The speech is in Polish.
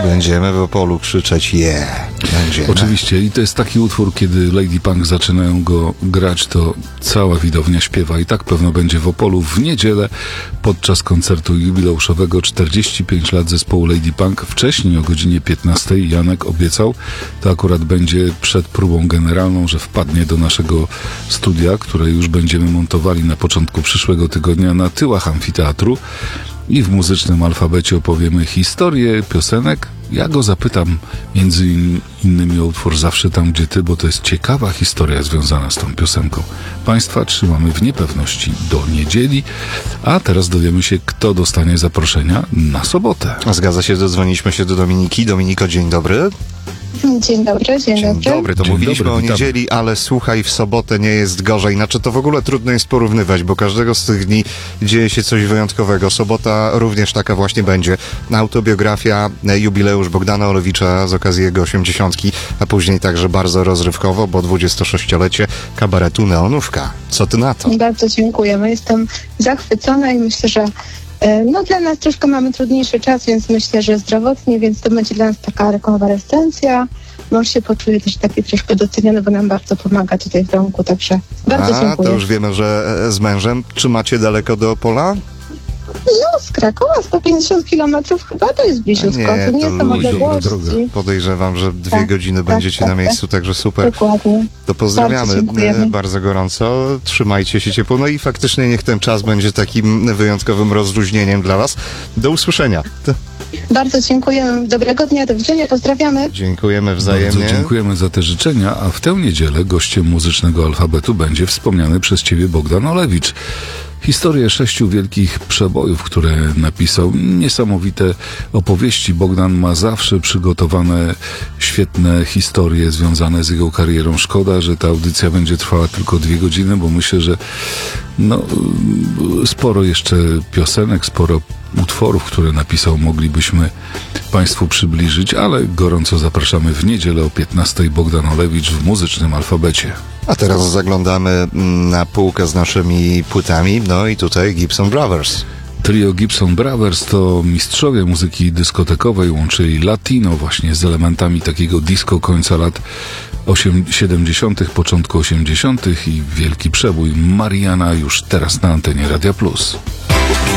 Będziemy w Opolu krzyczeć Będziemy. Oczywiście i to jest taki utwór, kiedy Lady Punk zaczynają go grać, to cała widownia śpiewa i tak pewno będzie w Opolu w niedzielę podczas koncertu jubileuszowego 45 lat zespołu Lady Punk. Wcześniej o godzinie 15 Janek obiecał, to akurat będzie przed próbą generalną, że wpadnie do naszego studia, które już będziemy montowali na początku przyszłego tygodnia na tyłach amfiteatru i w muzycznym alfabecie opowiemy historię piosenek. Ja go zapytam między innymi o utwór Zawsze tam, gdzie ty, bo to jest ciekawa historia związana z tą piosenką. Państwa trzymamy w niepewności do niedzieli, a teraz dowiemy się, kto dostanie zaproszenia na sobotę. Zgadza się, dodzwoniliśmy się do Dominiki. Dominiko, dzień dobry. Dzień dobry. Dzień dobry, to Dzień mówiliśmy dobry, o witamy. niedzieli, ale słuchaj, w sobotę nie jest gorzej. Znaczy to w ogóle trudno jest porównywać, bo każdego z tych dni dzieje się coś wyjątkowego. Sobota również taka właśnie będzie. Autobiografia, jubileusz Bogdana Olewicza z okazji jego 80, a później także bardzo rozrywkowo, bo 26-lecie kabaretu Neonówka. Co ty na to? Bardzo dziękujemy. Jestem zachwycona i myślę, że dla nas troszkę mamy trudniejszy czas, więc myślę, że zdrowotnie, więc to będzie dla nas taka rekonwalescencja. Mąż się poczuje też taki troszkę doceniony, bo nam bardzo pomaga tutaj w domku, także bardzo dziękuję. To już wiemy, że z mężem. Czy macie daleko do Opola? No, z Krakowa 150 kilometrów chyba to jest bliziutko. Nie, To nie to są luźna odległości. droga. Podejrzewam, że 2 Tak, godziny tak, będziecie tak, na tak. miejscu, także super. Dokładnie. To pozdrawiamy Bardzo dziękujemy. bardzo gorąco. Trzymajcie się ciepło. No i faktycznie niech ten czas będzie takim wyjątkowym rozluźnieniem dla was. Do usłyszenia. Bardzo dziękujemy. Dobrego dnia, do widzenia, pozdrawiamy. Dziękujemy wzajemnie. Bardzo dziękujemy za te życzenia, a w tę niedzielę gościem muzycznego alfabetu będzie wspomniany przez ciebie Bogdan Olewicz. Historię 6 wielkich przebojów, które napisał. Niesamowite opowieści. Bogdan ma zawsze przygotowane świetne historie związane z jego karierą. Szkoda, że ta audycja będzie trwała tylko 2 godziny, bo myślę, że sporo jeszcze piosenek, sporo utworów, które napisał, moglibyśmy Państwu przybliżyć, ale gorąco zapraszamy w niedzielę o 15:00 Bogdan Olewicz w muzycznym alfabecie. A teraz zaglądamy na półkę z naszymi płytami. No i tutaj Gibson Brothers. Trio Gibson Brothers to mistrzowie muzyki dyskotekowej, łączyli latino właśnie z elementami takiego disco końca lat 70., początku 80. i wielki przebój Mariana już teraz na antenie Radia Plus.